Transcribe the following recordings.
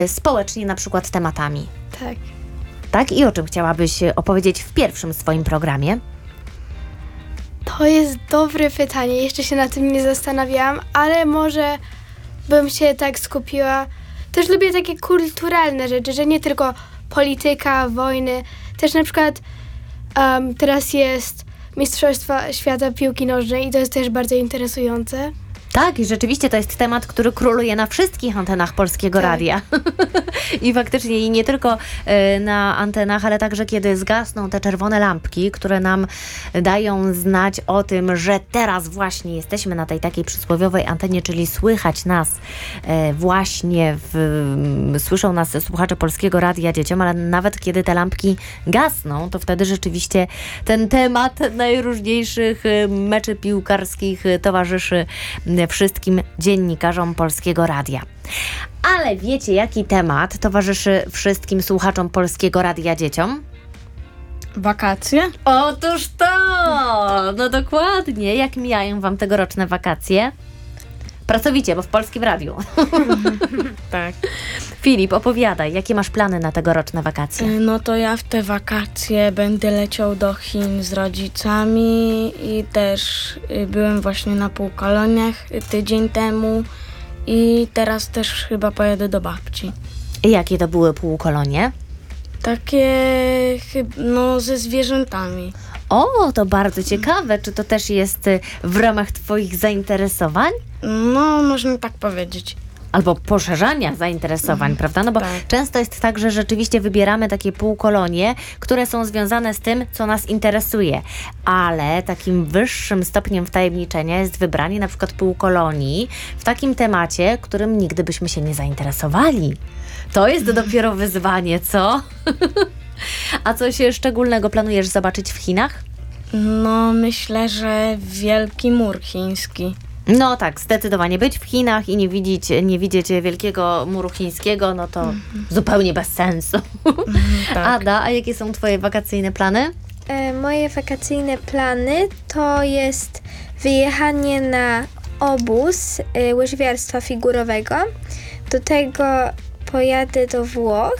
społecznie na przykład tematami. Tak. Tak? I o czym chciałabyś opowiedzieć w pierwszym swoim programie? To jest dobre pytanie. Jeszcze się na tym nie zastanawiałam, ale może bym się tak skupiła. Też lubię takie kulturalne rzeczy, że nie tylko polityka, wojny. Też na przykład teraz jest Mistrzostwa Świata Piłki Nożnej i to jest też bardzo interesujące. Tak, i rzeczywiście to jest temat, który króluje na wszystkich antenach Polskiego Radia. I faktycznie i nie tylko na antenach, ale także kiedy zgasną te czerwone lampki, które nam dają znać o tym, że teraz właśnie jesteśmy na tej takiej przysłowiowej antenie, czyli słychać nas właśnie, słyszą nas słuchacze Polskiego Radia dzieciom, ale nawet kiedy te lampki gasną, to wtedy rzeczywiście ten temat najróżniejszych meczy piłkarskich towarzyszy wszystkim dziennikarzom Polskiego Radia. Ale wiecie, jaki temat towarzyszy wszystkim słuchaczom Polskiego Radia dzieciom? Wakacje? Otóż to! No dokładnie. Jak mijają wam tegoroczne wakacje? Pracowicie, bo w Polskim Radiu. Tak. Filip, opowiadaj, jakie masz plany na tegoroczne wakacje? No to ja w te wakacje będę leciał do Chin z rodzicami i też byłem właśnie na półkoloniach tydzień temu i teraz też chyba pojadę do babci. I jakie to były półkolonie? Takie no ze zwierzętami. O, to bardzo ciekawe. Czy to też jest w ramach twoich zainteresowań? No, można tak powiedzieć. Albo poszerzania zainteresowań, prawda? No bo tak. często jest tak, że rzeczywiście wybieramy takie półkolonie, które są związane z tym, co nas interesuje. Ale takim wyższym stopniem wtajemniczenia jest wybranie na przykład półkolonii w takim temacie, którym nigdy byśmy się nie zainteresowali. To jest dopiero wyzwanie, co? A coś szczególnego planujesz zobaczyć w Chinach? No, myślę, że Wielki Mur Chiński. No tak, zdecydowanie być w Chinach i nie widzieć Wielkiego Muru Chińskiego, no to zupełnie bez sensu. Tak. Ada, a jakie są twoje wakacyjne plany? Moje wakacyjne plany to jest wyjechanie na obóz łyżwiarstwa figurowego. Do tego pojadę do Włoch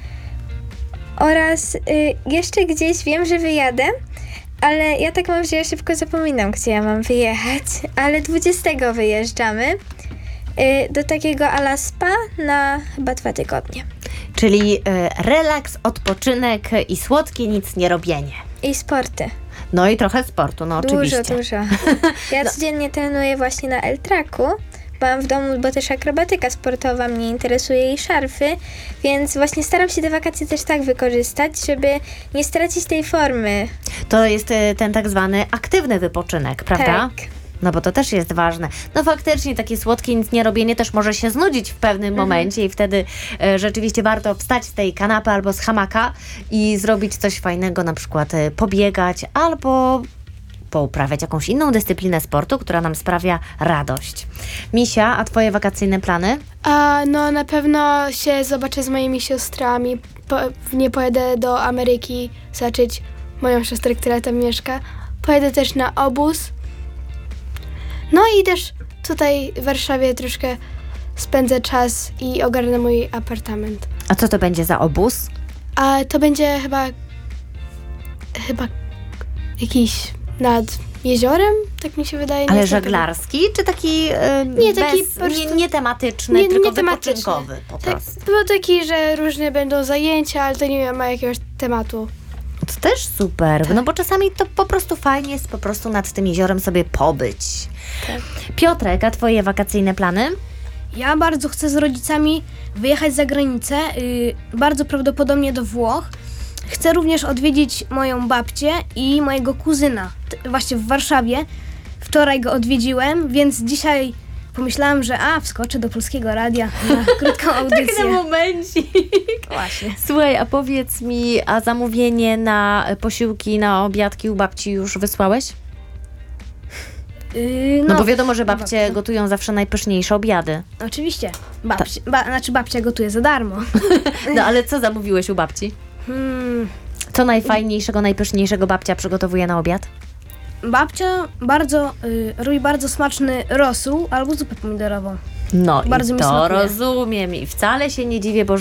oraz jeszcze gdzieś wiem, że wyjadę, ale ja tak mam, że ja szybko zapominam, gdzie ja mam wyjechać, ale 20 wyjeżdżamy do takiego ala spa na chyba 2 tygodnie. Czyli relaks, odpoczynek i słodkie nic nie robienie. I sporty. No i trochę sportu, no oczywiście. Dużo. Ja codziennie trenuję właśnie na L-Tracku. Mam w domu, bo też akrobatyka sportowa mnie interesuje i szarfy, więc właśnie staram się te wakacje też tak wykorzystać, żeby nie stracić tej formy. To jest ten tak zwany aktywny wypoczynek, prawda? Tak. No bo to też jest ważne. No faktycznie takie słodkie nic nie robienie też może się znudzić w pewnym momencie i wtedy rzeczywiście warto wstać z tej kanapy albo z hamaka i zrobić coś fajnego, na przykład pobiegać albo pouprawiać jakąś inną dyscyplinę sportu, która nam sprawia radość. Misia, a twoje wakacyjne plany? No na pewno się zobaczę z moimi siostrami. Nie pojadę do Ameryki zobaczyć moją siostrę, która tam mieszka. Pojadę też na obóz. No i też tutaj w Warszawie troszkę spędzę czas i ogarnę mój apartament. A co to będzie za obóz? A to będzie chyba jakiś nad jeziorem, tak mi się wydaje. Ale jest żeglarski, czy taki Nie, taki po prostu- nie tematyczny, tylko tematyczny. wypoczynkowy po Tak, prostu? było taki, że różne będą zajęcia, ale to nie ma jakiegoś tematu. To też super, no bo czasami to po prostu fajnie jest po prostu nad tym jeziorem sobie pobyć. Tak. Piotrek, a twoje wakacyjne plany? Ja bardzo chcę z rodzicami wyjechać za granicę, bardzo prawdopodobnie do Włoch. Chcę również odwiedzić moją babcię i mojego kuzyna, właśnie w Warszawie. Wczoraj go odwiedziłem, więc dzisiaj pomyślałam, że wskoczę do Polskiego Radia na krótką audycję. Tak na momencik. Właśnie. Słuchaj, a powiedz mi, a zamówienie na posiłki, na obiadki u babci już wysłałeś? No bo wiadomo, że babcie gotują zawsze najpyszniejsze obiady. Oczywiście. Babcia gotuje za darmo. No ale co zamówiłeś u babci? Co najfajniejszego, najpyszniejszego babcia przygotowuje na obiad? Babcia robi bardzo smaczny rosół albo zupę pomidorową. No Bardzo i mi to smakuje. rozumiem i wcale się nie dziwię, bo